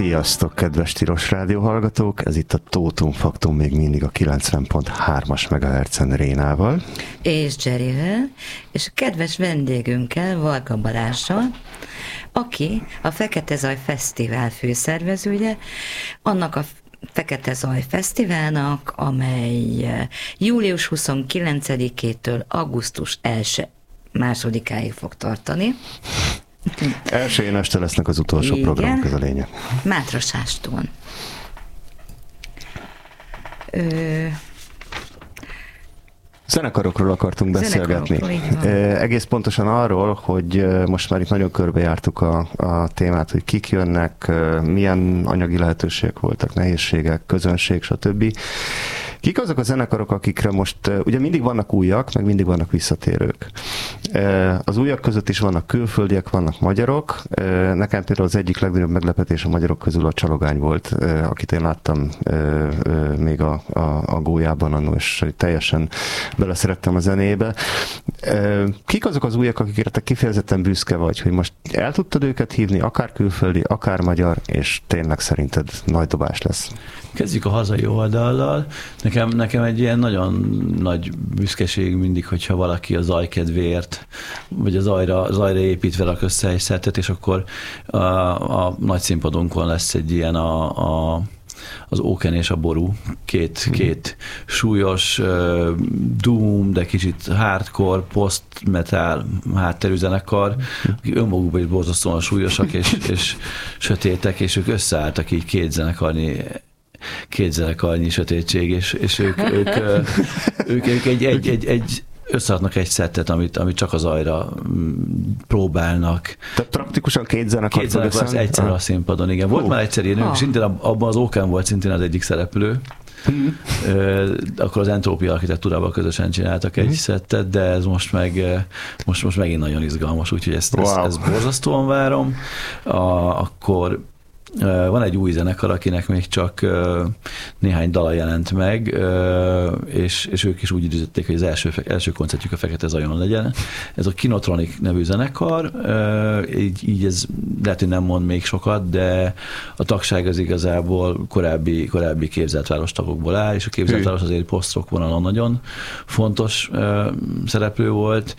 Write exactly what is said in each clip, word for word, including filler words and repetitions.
Sziasztok, kedves Tilos Rádió hallgatók! Ez itt a Tótum Faktum még mindig a kilencven pont hármas megahertzen Rénával. És Jerryvel, és a kedves vendégünkkel, Varga Balázssal, aki a Fekete Zaj Fesztivál főszervezője, annak a Fekete Zaj Fesztiválnak, amely július huszonkilencedikétől augusztus első másodikáig fog tartani. Elsőjén este lesznek az utolsó Igen. programok, ez a lényeg. Mátrasástón. Ö... Zenekarokról akartunk beszélgetni. E, egész pontosan arról, hogy most már itt nagyon körbejártuk a, a témát, hogy kik jönnek, milyen anyagi lehetőségek voltak, nehézségek, közönség, stb. Kik azok a zenekarok, akikre most, ugye mindig vannak újak, meg mindig vannak visszatérők. Az újak között is vannak külföldiek, vannak magyarok. Nekem például az egyik legnagyobb meglepetés a magyarok közül a Csalogány volt, akit én láttam még a, a, a gólyában annól, és teljesen beleszerettem a zenébe. Kik azok az újak, akikre te kifejezetten büszke vagy, hogy most el tudtad őket hívni, akár külföldi, akár magyar, és tényleg szerinted nagy dobás lesz? Kezdjük a hazai oldallal. Nekem, nekem egy ilyen nagyon nagy büszkeség mindig, hogyha valaki a zaj kedvéért, vagy a zajra, zajra építve rak össze egy szettet, és akkor a, a nagy színpadunkon lesz egy ilyen a, a az Óken és a Ború, két, két súlyos uh, doom, de kicsit hardcore, post-metal hátterű zenekar, akik önmagukban is borzasztóan súlyosak és, és sötétek, és ők összeálltak így két zenekarnyi két zenekarnyi sötétség, és, és ők, ők, ők, ők egy, egy, egy, egy összeadnak egy szettet, amit, amit csak az zajra próbálnak. Tehát praktikusan két zenekar. Két zenekar az egyszerre a színpadon, igen. Volt uh. már egyszer ilyen, ők szintén abban az Ókán volt szintén az egyik szereplő. Hmm. Akkor az Entrópia architektúrával közösen csináltak egy hmm. szettet, de ez most meg most, most megint nagyon izgalmas, úgyhogy ezt, wow. ezt, ezt borzasztóan várom. A, akkor van egy új zenekar, akinek még csak néhány dala jelent meg, és, és ők is úgy időzítették, hogy az első, első koncertjük a Fekete Zajon legyen. Ez a Kinotronic nevű zenekar, így, így ez lehet, hogy nem mond még sokat, de a tagság az igazából korábbi, korábbi képzeltváros tagokból áll, és a képzeltváros azért post-rock vonalon nagyon fontos szereplő volt,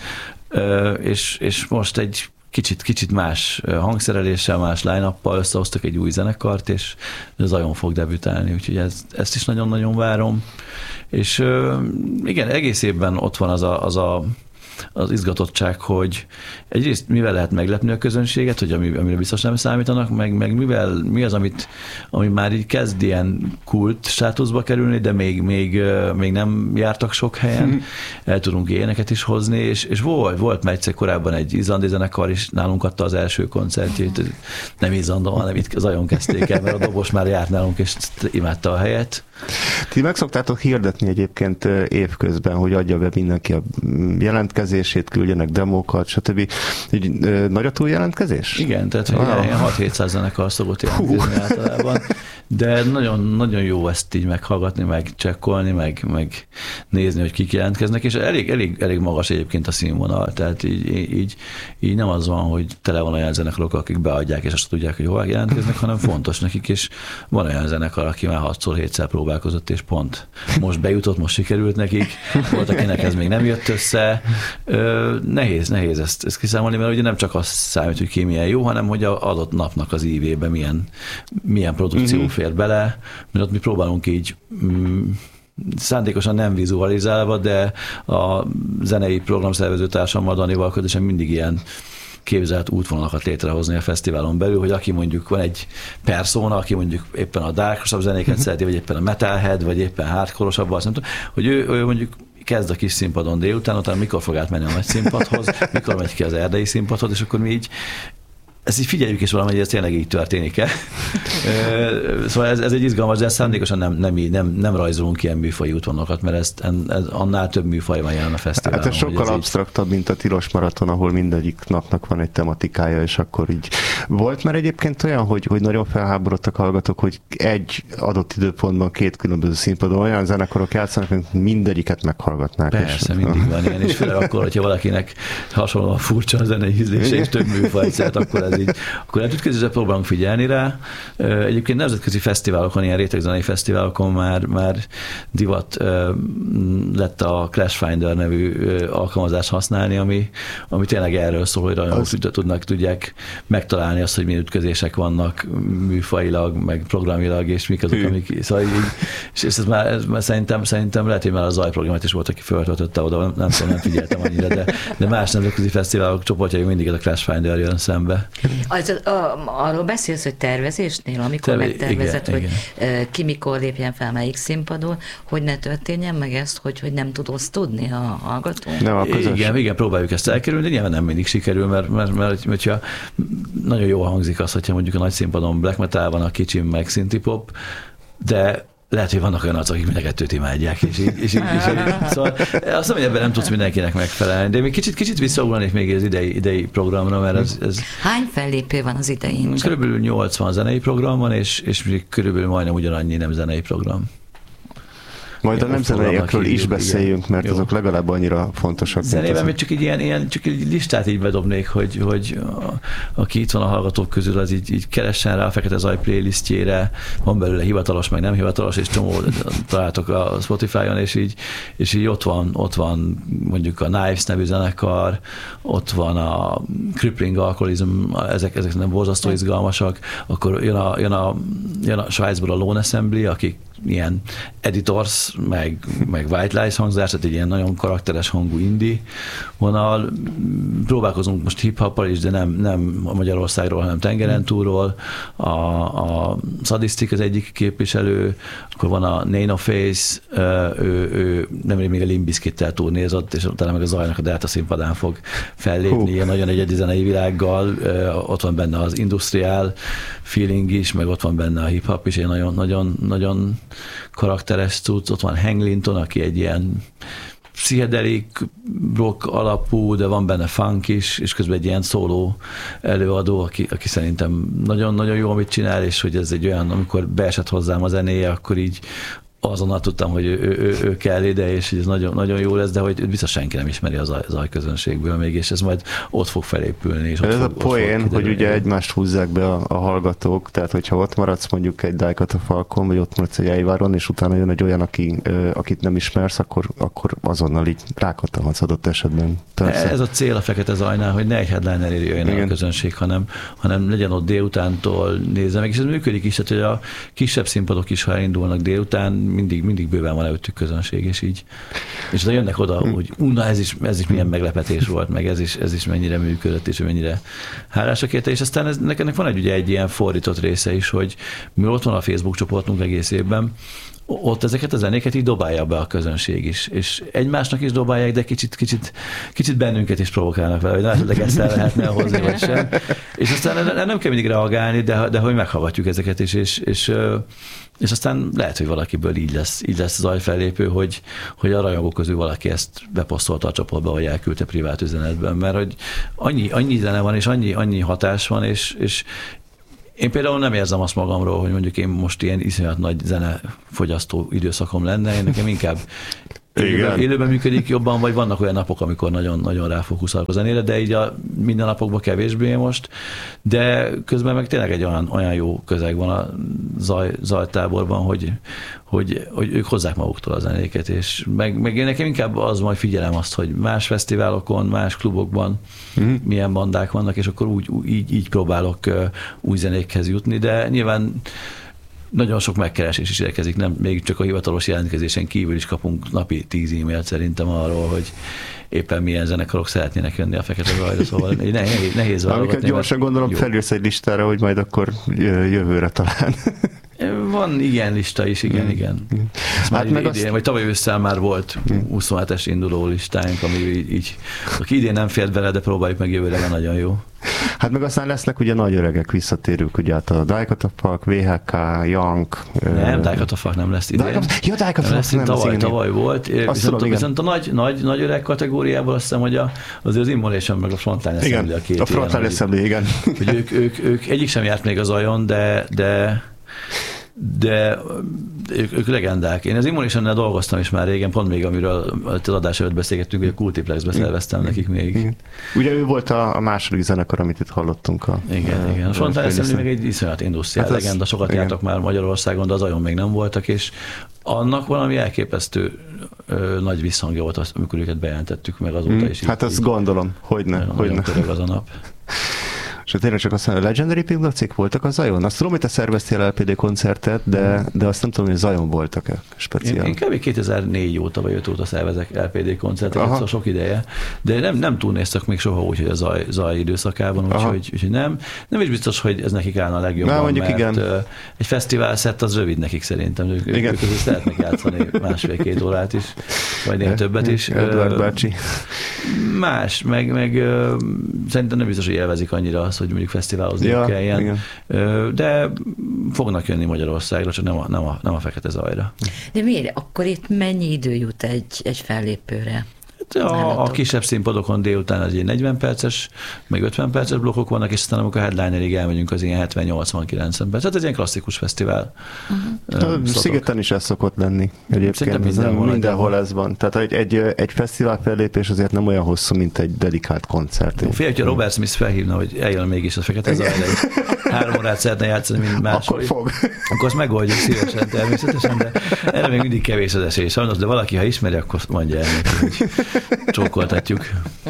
és, és most egy Kicsit, kicsit más hangszereléssel, más line-uppal összehoztak egy új zenekart, és Zajon fog debütálni, úgyhogy ez, ezt is nagyon-nagyon várom. És igen, egész évben ott van az a, az, a, az izgatottság, hogy egyrészt mivel lehet meglepni a közönséget, hogy ami, amire biztos nem számítanak, meg, meg mivel, mi az, amit, ami már így kezd ilyen kult státuszba kerülni, de még, még, még nem jártak sok helyen, el tudunk éneket is hozni, és, és volt, volt már egyszer korábban egy izlandi zenekar is, nálunk adta az első koncertjét, nem Izlandon, hanem itt Zajon kezdték el, mert a dobos már járt nálunk, és imádta a helyet. Ti meg szoktátok hirdetni egyébként évközben, hogy adja be mindenki a jelentkezését, küldjenek demókat, stb. Így, nagy a túljelentkezés? Igen, tehát wow. hat-hétszáz zenekar szokott jelentkezni általában, de nagyon, nagyon jó ezt így meghallgatni, meg csekkolni, meg, meg nézni, hogy kik jelentkeznek, és elég, elég, elég magas egyébként a színvonal, tehát így, így, így nem az van, hogy tele van olyan zenekarok, akik beadják, és azt tudják, hogy hol jelentkeznek, hanem fontos nekik, és van olyan zenekar, aki már hatszor-hétszer próbálkozott, és pont most bejutott, most sikerült nekik, volt, akinek ez még nem jött össze. Ö, nehéz, nehéz ezt, ezt kiszámolni, mert ugye nem csak az számít, hogy ki milyen jó, hanem hogy az adott napnak az ívében milyen, milyen produkció mm-hmm. fér bele, mert ott mi próbálunk így mm, szándékosan nem vizualizálva, de a zenei programszervező társammal, Danival közösen mindig ilyen képzelt útvonalakat létrehozni a fesztiválon belül, hogy aki mondjuk van egy persona, aki mondjuk éppen a darkosabb zenéket szereti, vagy éppen a metalhead, vagy éppen hardcore-osabb, azt nem tudom, hogy ő, ő mondjuk kezd a kis színpadon délután, utána mikor fog átmenni a nagy színpadhoz, mikor megy ki az erdei színpadhoz, és akkor mi így ezt így figyeljük is valami, hogy ez tényleg így történik-e. Szóval ez, ez egy izgalmas, de szándékosan nem, nem, nem, nem rajzolunk ilyen műfaji útvonalakat, mert ez, ez, annál több műfaj van jelen a fesztiválon. Hát ez sokkal ez absztraktabb, így... mint a Tilos Maraton, ahol mindegyik napnak van egy tematikája, és akkor így. Volt már egyébként olyan, hogy, hogy nagyon felháborodtak hallgatók, hogy egy adott időpontban két különböző színpadon olyan zenekarok játszanak, hogy mindegyiket meghallgatnák. Persze, és... mindig van ilyen, és főleg akkor, hogyha valakinek hasonlóan furcsa a zenei ízlése, és több műfajt szeret, akkor ez ez így. Akkor lehet ütközésre próbálunk figyelni rá. Egyébként nemzetközi fesztiválokon, ilyen rétegzenei fesztiválokon már, már divat lett a Clash Finder nevű alkalmazást használni, ami, ami tényleg erről szól, hogy rajongók az... tudnak, tudják megtalálni azt, hogy milyen ütközések vannak műfajilag, meg programilag, és mik azok, amik... Szóval így, és ez már, ez már szerintem, szerintem lehet, hogy már a zajprogramot is volt, aki föltöltötte oda, nem, nem tudom, nem figyeltem annyira, de, de más nemzetközi fesztiválok csoportjai mindig ez a Clash Finder jön szembe. Az, a, arról beszélsz, hogy tervezésnél, amikor Terve, megtervezed, igen, hogy igen. ki mikor lépjen fel melyik színpadon, hogy ne történjen meg ezt, hogy, hogy nem tud osztodni a hallgató? Nem, a igen, igen, próbáljuk ezt elkerülni, de nyilván nem mindig sikerül, mert, mert, mert, mert mert nagyon jól hangzik az, hogyha mondjuk a nagy színpadon black metal van, a kicsim meg synthpop, de lehet, hogy vannak olyan arcok, akik mind a kettőt imádják, és így, és így, és így szóval azt mondom, hogy ebben nem tudsz mindenkinek megfelelni, de még kicsit, kicsit visszaugranék még az idei, idei programra, mert ez, ez... Hány fellépő van az idején? Körülbelül nyolcvan zenei program van, és, és körülbelül majdnem ugyanannyi nem zenei program. Majd a nem zeneiekről is beszéljünk, mert jó. azok legalább annyira fontosak. Zenében még csak egy ilyen, ilyen csak egy listát így bedobnék, hogy, hogy a, aki itt van a hallgatók közül, az így, így keressen rá a Fekete Zaj playlistjére, van belőle hivatalos, meg nem hivatalos, és csomó találtok a Spotify-on, és így, és így ott van, ott van mondjuk a Knives nevű zenekar, ott van a Crippling Alcoholism, ezek, ezek nem borzasztó izgalmasak, akkor jön a, jön a, jön a Svájcból a Lone Assembly, akik ilyen editors, meg, meg white lies hangzás, tehát egy ilyen nagyon karakteres hangú indie vonal. Próbálkozunk most hip-hoppal is, de nem, nem a Magyarországról, hanem tengeren túlról. A, a Sadistic az egyik képviselő, akkor van a Nano Face, ő, ő nemrég még a Limp Bizkittel turnézott, és talán meg a Zajnak a Delta színpadán fog fellépni, ilyen nagyon egyedi zenei világgal. Ott van benne az industrial feeling is, meg ott van benne a hip-hop is, ilyen nagyon, nagyon, nagyon karakteres cucc. Ott van Hank Linton, aki egy ilyen pszichedelik rock alapú, de van benne funk is, és közben egy ilyen szóló előadó, aki, aki szerintem nagyon-nagyon jó, amit csinál, és hogy ez egy olyan, amikor beesett hozzám a zenéje, akkor így azonnal tudtam, hogy ő, ő, ő, ő kell ide, és ez nagyon, nagyon jó lesz, de hogy biztos senki nem ismeri az zajközönségből még, és ez majd ott fog felépülni. És ott ez fog, a poén, hogy ugye egymást húzzák be a, a hallgatók, tehát hogyha ott maradsz mondjuk egy Dájkat a Falkon, vagy ott maradsz egy Eiváron, és utána jön egy olyan, aki, akit nem ismersz, akkor, akkor azonnal így rákattanhatsz adott esetben. Persze. Ez a cél a Fekete Zajnál, hogy ne egy headlinerért jöjjön el a közönség, hanem, hanem legyen ott délutántól nézze meg, és ez működik is, tehát hogy a kisebb színpadok is, ha elindulnak délután, mindig, mindig bőven van előttük közönség, és így. És oda jönnek oda, hogy na, ez is, ez is milyen meglepetés volt, meg ez is, ez is mennyire működött, és mennyire hálásak érte, és aztán ez, ennek van egy, ugye, egy ilyen fordított része is, hogy mi ott van a Facebook csoportunk egész évben, ott ezeket a zenéket így dobálja be a közönség is, és egymásnak is dobálják, de kicsit, kicsit, kicsit bennünket is provokálnak vele, hogy látod, ezt el lehetne hozni, vagy sem. És aztán nem kell mindig reagálni, de, de hogy meghallgatjuk ezeket is, és, és, és aztán lehet, hogy valakiből így lesz, így lesz zajfellépő, hogy, hogy a rajongók közül valaki ezt beposztolta a csoportba, vagy elküldte privát üzenetben, mert hogy annyi, annyi zene van, és annyi, annyi hatás van, és, és én például nem érzem azt magamról, hogy mondjuk én most ilyen iszonyat nagy zenefogyasztó időszakom lenne, én nekem inkább élőben, élőben működik jobban, vagy vannak olyan napok, amikor nagyon-nagyon ráfókuszálok a zenére, de így a minden napokban kevésbé most, de közben meg tényleg egy olyan, olyan jó közeg van a zaj, zajtáborban, hogy, hogy, hogy ők hozzák maguktól a zenéket, és meg, meg én nekem inkább az, majd figyelem azt, hogy más fesztiválokon, más klubokban mm. milyen bandák vannak, és akkor úgy, így, így próbálok új zenékhez jutni, de nyilván nagyon sok megkeresés is érkezik, nem, még csak a hivatalos jelentkezésen kívül is kapunk napi tíz e-mailt szerintem arról, hogy éppen milyen zenekarok szeretnének jönni a Fekete Zajra, szóval nehéz, nehéz válogatni. Amiket gyorsan gondolom jó. Felülsz egy listára, hogy majd akkor jövőre talán. Van ilyen lista is, igen, mm. igen. Ez hát meg idén, azt... vagy tavaly ősszel már volt mm. huszonhetes induló listáink, ami így, így aki idén nem fért bele, de próbáljuk meg jövőre, nagyon jó. Hát meg aztán lesznek ugye nagy öregek visszatérők, ugye hát a Dájkatafak, vé há ká, Young. Nem, Dájkatafak nem lesz idén. Dájkatafak, ja, Dájkatafak nem, nem tavaly, lesz tavaly volt. Viszont, tudom, viszont a nagy, nagy, nagy öreg kategóriából azt hiszem, hogy a, azért az Immolation meg a Frontline Assembly a két a Frontline Assembly, igen. Hogy ők, ők, ők egyik sem járt még az ajon, de, de de ők, ők legendák. Én az Immolation-nál dolgoztam is már régen, pont még amiről az adás előtt beszélgettünk, hogy a Kultiplexbe szerveztem igen. nekik még. Igen. Ugye ő volt a, a második zenekar, amit itt hallottunk. A, igen, a, igen. A Frontline Assembly meg egy iszonyat industriál hát legenda, sokat igen. jártak már Magyarországon, de az ajon még nem voltak, és annak valami elképesztő ö, nagy visszhangja volt, az, amikor őket bejelentettük meg azóta hmm. is. Hát így, azt így, gondolom, hogyne. Nagyon, hogyne. nagyon körög az a nap. És tényleg csak azt mondom, a Legendary Pillacék voltak a Zajon? Azt tudom, hogy te szerveztél el pé dé koncertet, de, de azt nem tudom, hogy Zajon voltak-e speciál. Én, én kb. kétezer-négy óta vagy öt óta szervezek el pé dé koncerteket, szóval sok ideje, de nem, nem túlnéztek még soha úgy, hogy a zaj, zaj időszakában, úgyhogy úgy, nem. Nem is biztos, hogy ez nekik állna a legjobban, Na, mert igen. egy fesztivál szett az rövid nekik szerintem. Ők, ők közül szeretnek játszani másfél-két órát is, vagy néha többet is. Edward bácsi. Más, meg, meg szerintem nem biztos, hogy élvezik annyira azt, hogy mondjuk fesztiválozni ja, kelljen. Igen. De fognak jönni Magyarországra, csak nem a, nem a, nem a Fekete Zajra. De miért? Akkor itt mennyi idő jut egy, egy fellépőre? A, a kisebb színpadokon délután az ilyen negyven perces, meg ötven perces blokkok vannak, és aztán amikor a headlinerig elmegyünk, az ilyen hetven-nyolcvan-kilencven perc. Tehát ez ilyen klasszikus fesztivál. Uh-huh. Szigeten is ez szokott lenni egyébként. Mindenhol, mindenhol ez van. Tehát egy, egy, egy fesztivál fellépés azért nem olyan hosszú, mint egy dedikált koncert. Félj, hogyha Robert Smith felhívna, hogy eljön mégis a Fekete Zajra, három órát szeretne játszani, mint máshol. Akkor fog. Akkor azt megoldjuk szívesen természetesen, de erre még mindig kevés az esély. Sajnos, de valaki, ha ismeri, akkor mondja el neki, hogy csókoltatjuk.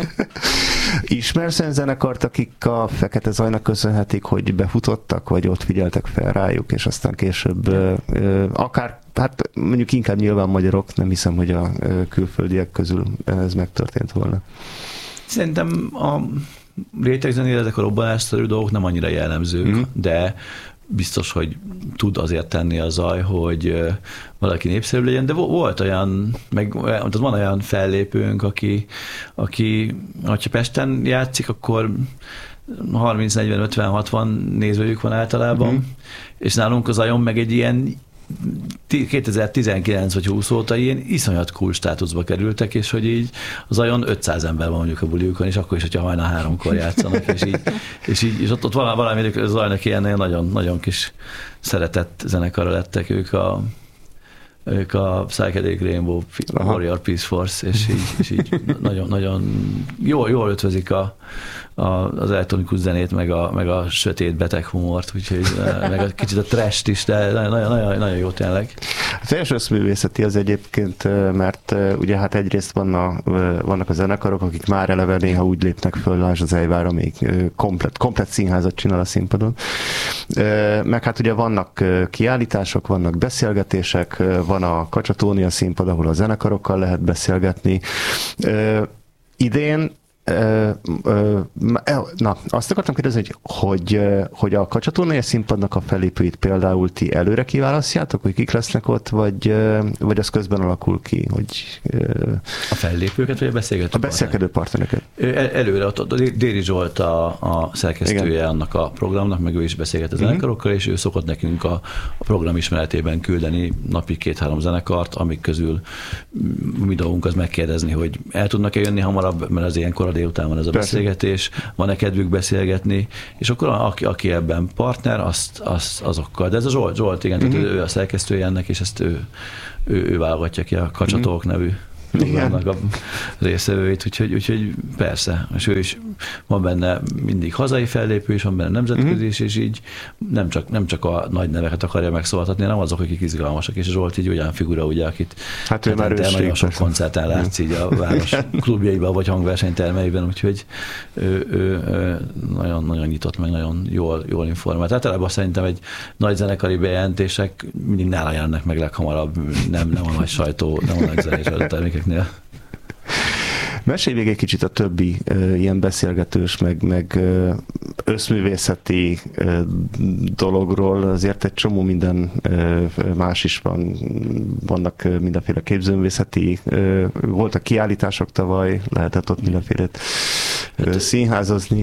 Ismersz olyan zenekart, akik a Fekete Zajnak köszönhetik, hogy befutottak, vagy ott figyeltek fel rájuk, és aztán később ö, ö, akár, hát mondjuk inkább nyilván magyarok, nem hiszem, hogy a ö, külföldiek közül ez megtörtént volna. Szerintem a rétegzenére ezek a robbanásszerű dolgok nem annyira jellemzők, mm. de biztos, hogy tud azért tenni a zaj, hogy valaki népszerű legyen, de volt olyan, meg van olyan fellépőnk, aki, aki ha Pesten játszik, akkor harminc negyven ötven hatvan nézőjük van általában, mm. és nálunk az Zajon meg egy ilyen kétezer-tizenkilenc vagy húsz óta ilyen iszonyat cool státuszba kerültek, és hogy így az Zajon ötszáz ember van mondjuk a buliukon, és akkor is, hogyha hajnal háromkor játszanak, és így, és így és ott, ott valami az Zajnak ilyen nagyon, nagyon kis szeretett zenekarra lettek ők a ők a Psychedelic Rainbow Warrior Peace Force, és így, és így nagyon, nagyon jól, jól ötvözik a, a, az elektronikus zenét, meg a, meg a sötét beteg humort, úgyhogy meg a kicsit a trash-t is, de nagyon, nagyon, nagyon jó tényleg. A teljes összművészeti az egyébként, mert ugye hát egyrészt vannak, vannak a zenekarok, akik már eleve néha úgy lépnek föl, Lásd az Ejvár, amíg komplet, komplet színházat csinál a színpadon. Meg hát ugye vannak kiállítások, vannak beszélgetések, van a Kacsatónia színpad, ahol a zenekarokkal lehet beszélgetni. Idén Na, azt akartam kérdezni, hogy, hogy, hogy a Kacsatornája színpadnak a fellépőit például ti előre kiválasztjátok, hogy kik lesznek ott, vagy, vagy az közben alakul ki, hogy... A fellépőket, vagy a beszélgető A beszélgető partnereket. Előre, ott Déri Zsolt a, a szerkesztője Igen. annak a programnak, meg ő is beszélget a zenekarokkal, és ő szokott nekünk a, a program ismeretében küldeni napi két-három zenekart, amik közül mi dolgunk az megkérdezni, hogy el tudnak-e jönni hamarabb, mert az ilyenkor délután van ez a Persze. beszélgetés, van-e kedvük beszélgetni, és akkor aki, aki ebben partner, azt, azt azokkal. De ez a Zsolt, Zsolt igen, uh-huh. ő a szerkesztője ennek, és ezt ő, ő, ő válogatja ki a Kacsatók uh-huh. nevű programnak a részevőit, úgyhogy, úgyhogy persze, és ő is van benne mindig hazai fellépő, és van benne nemzetközi is, és így nem csak, nem csak a nagy neveket akarja megszólaltatni, hanem azok, akik izgalmasak, és Zsolt így olyan figura, ugye, akit hát ő már nagyon sok koncerten látsz így a város klubjaiban, vagy hangversenytermeiben, úgyhogy ő, ő, ő nagyon, nagyon nyitott, meg nagyon jól, jól informált. Általában szerintem egy nagy zenekari bejelentések mindig nála jelennek meg leghamarabb, nem, nem a nagy sajtó, nem a nagy zenés termékeknél. Mesélj még egy kicsit a többi uh, ilyen beszélgetős, meg, meg uh, összművészeti uh, dologról, azért egy csomó minden uh, más is van, vannak uh, mindenféle képzőművészeti, uh, voltak kiállítások tavaly, lehetett ott mindenféle uh, színházazni.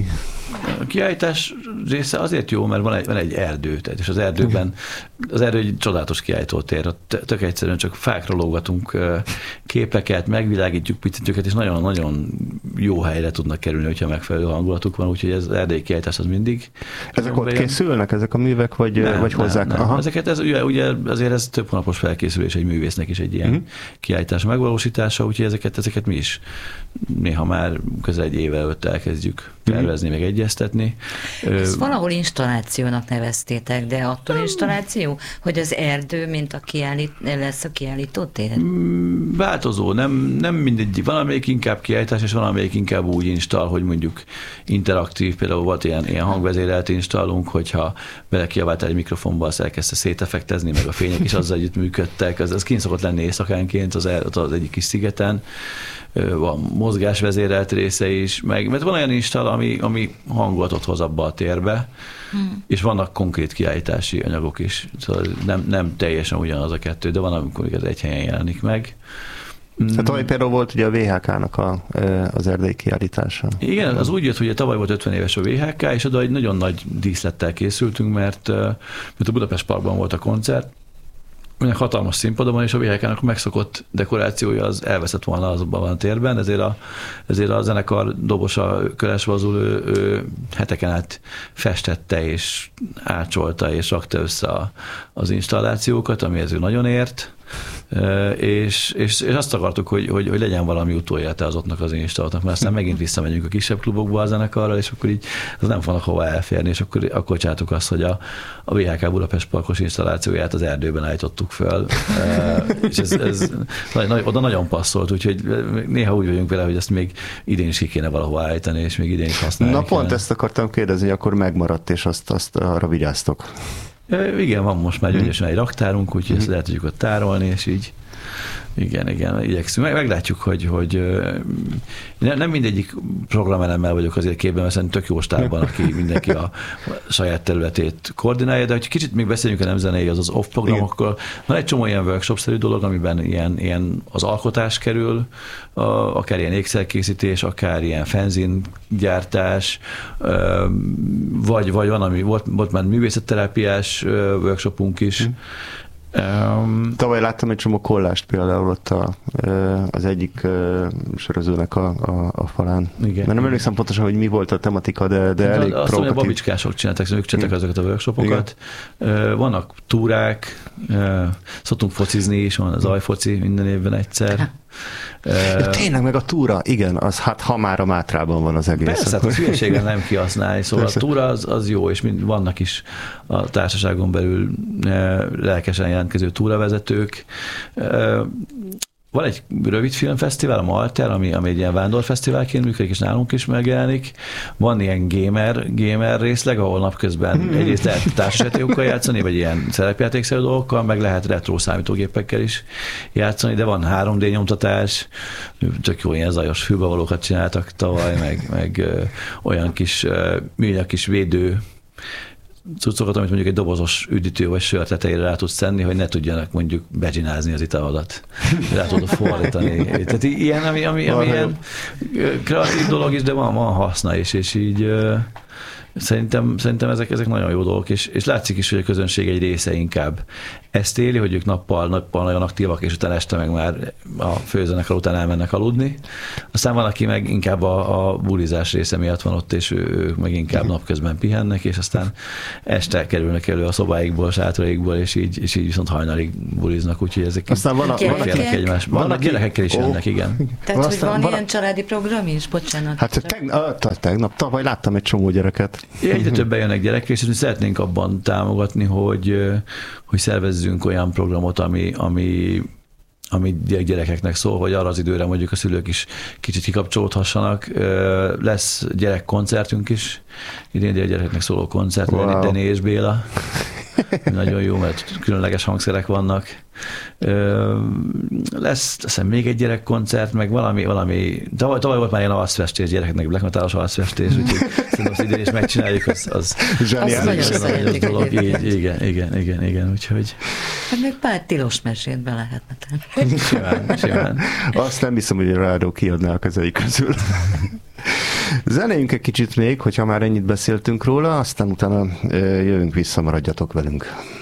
A kiállítás része azért jó, mert van egy, van egy erdő, tehát és az erdőben, az erdő egy csodálatos kiállítótér, tök egyszerűen csak fákra lógatunk képeket, megvilágítjuk picit őket, és nagyon-nagyon jó helyre tudnak kerülni, hogyha megfelelő hangulatuk van, úgyhogy ez az erdei kiállítás az mindig. Ezek ott bejön. Készülnek, ezek a művek, vagy, nem, vagy hozzák? Nem, nem. Ezeket, ez, ugye, ugye azért ez több hónapos felkészülés egy művésznek is egy ilyen uh-huh. kiállítás megvalósítása, úgyhogy ezeket, ezeket mi is néha már közel egy éve előtt elkezdjük tervezni, meg egyeztetni. Ezt valahol installációnak neveztétek, de attól installáció, hogy az erdő, mint a kiállít, lesz a kiállítótér? Változó, nem, nem mindegy, valamelyik inkább kiállítás, és valamelyik inkább úgy install, hogy mondjuk interaktív, például volt ilyen, ilyen hangvezérelt installunk, hogyha bele kiabáltál egy mikrofonba, azt elkezdte széteffektezni, meg a fények is azzal együtt működtek, az, az kint szokott lenni éjszakánként az, az egyik kis szigeten, van mozgásvezérelt része is, meg, mert van olyan install, ami, ami hangulatot hoz abba a térbe, hmm. és vannak konkrét kiállítási anyagok is, szóval nem, nem teljesen ugyanaz a kettő, de van, amikor ez egy helyen jelenik meg. Hát tavaly például volt ugye a vé há ká-nak a, az erdei kiállítása. Igen, az úgy jött, hogy tavaly volt ötven éves a vé há ká, és oda egy nagyon nagy díszlettel készültünk, mert, mert a Budapest Parkban volt a koncert, mindenek hatalmas színpadon, és a vé há ká-nak megszokott dekorációja az elveszett volna azban a térben, ezért a, ezért a zenekar dobosa Köles Vazul ő, ő heteken át festette és ácsolta és rakta össze a, az installációkat, ami ezért nagyon ért. És, és, és azt akartuk, hogy, hogy, hogy legyen valami utólélete azoknak az installatnak, mert aztán megint visszamegyünk a kisebb klubokba a zenekarral, és akkor így az nem fognak hova elférni, és akkor, akkor csináltuk azt, hogy a, a vé há ká Budapest Parkos installációját az erdőben állítottuk föl, és ez, ez oda nagyon passzolt, úgyhogy néha úgy vagyunk vele, hogy ezt még idén is ki kéne valahova állítani, és még idén is használni Na pont kéne. Ezt akartam kérdezni, hogy akkor megmaradt, és azt, azt arra vigyáztok. Igen, van most már gyönyörűsen egy raktárunk, úgyhogy ezt lehet tudjuk ott tárolni, és így igen, igen, igyekszünk. Meg, meglátjuk, hogy, hogy nem mindegyik programelemmel vagyok azért képben, mert szerintem tök jó stábban, aki mindenki a saját területét koordinálja, de hogy kicsit még beszéljünk a nem zenei, az az off programokkal. Van egy csomó ilyen workshop-szerű dolog, amiben ilyen, ilyen az alkotás kerül, akár ilyen ékszerkészítés, akár ilyen fanzine-gyártás, vagy, vagy van, ami volt, volt már művészetterápiás workshopunk is. Mm. Um, Tavaly láttam egy csomó kollást például ott a, az egyik sörözőnek a, a, a falán. Igen. Mert nem emlékszem pontosan, hogy mi volt a tematika, de, de elég provokatív. Azt mondja, a babicskások csinálták, ők csináltak azokat a workshopokat. Igen. Vannak túrák, szoktunk focizni is, van az ajfoci minden évben egyszer. Ja, tényleg, meg a túra, igen, az hát ha már a Mátrában van az egész. Persze, hát a hülyeségen nem kihasználni, szóval persze. A túra az, az jó, és mind, vannak is a társaságon belül lelkesen jelentkező túravezetők. Van egy rövid filmfesztivál, a Malter, ami, ami egy ilyen vándorfesztiválként működik, és nálunk is megjelenik. Van ilyen gamer, gamer részleg, ahol napközben egyrészt lehet társasjátékokkal játszani, vagy ilyen szerepjátékszerű dolgokkal, meg lehet retro számítógépekkel is játszani, de van három dé nyomtatás, tök jó ilyen zajos fülbevalókat csináltak tavaly, meg, meg ö, olyan kis ö, műanyag kis védő cuccokat, amit mondjuk egy dobozos üdítő vagy sör tetejére rá tudsz tenni, hogy ne tudjanak mondjuk becsinázni az italodat. Rá tudod fordítani. Tehát ilyen, ami, ami, ami ilyen kreatív dolog is, de van, van haszna is, és így Szerintem, szerintem ezek, ezek nagyon jó dolgok, és, és látszik is, hogy a közönség egy része inkább ezt éli, hogy ők nappal, nappal nagyon aktívak, és utána este meg már a főzenekar után elmennek aludni. Aztán van, aki meg inkább a, a bulizás része miatt van ott, és ő, ők meg inkább napközben pihennek, és aztán este kerülnek elő a szobáikból, sátraikból, és így, és így viszont hajnalig buliznak, úgyhogy ezek aztán van a, félnek egymás. Vannak van, gyerekekkel is jönnek, oh. igen. Tehát, hogy van, van ilyen családi program is? Bocsánat. Hát tegnap, tegnap, tavaly láttam egy csomó gyereket. Egyre többen jönnek gyerekek, és mi szeretnénk abban támogatni, hogy, hogy szervezzünk olyan programot, ami, ami, ami gyerekeknek szól, hogy arra az időre mondjuk a szülők is kicsit kikapcsolódhassanak. Lesz gyerekkoncertünk is, idén gyerekeknek szóló koncert, wow. Dené és Béla. Nagyon jó, mert különleges hangszerek vannak. Lesz aztán még egy gyerekkoncert, meg valami, valami tavaly, tavaly volt már ilyen arcfestés gyerekeknek, black metalos arcfestés, úgyhogy szerintem azt idén is megcsináljuk, az, az, zseniális. Az nagyon dolog. Igen, igen, igen, igen, úgyhogy. Hát még pár tilos mesét be lehetne tenni. Simán, simán. Azt nem hiszem, hogy a rádió kiadná a kezeik közül. Zenéljünk egy kicsit még, hogyha már ennyit beszéltünk róla, aztán utána jövünk vissza, maradjatok velünk.